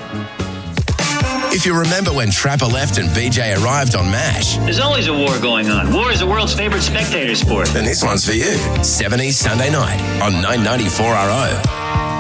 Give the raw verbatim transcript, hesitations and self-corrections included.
If you remember when Trapper left and B J arrived on MASH, there's always a war going on. War is the world's favorite spectator sport. then this one's for you. seventies Sunday night on nine ninety-four R O.